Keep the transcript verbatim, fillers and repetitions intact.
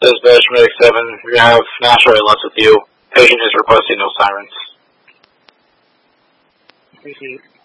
This is Badge Medic seven. We have National Less with you. Patient is requesting no sirens. Appreciate it.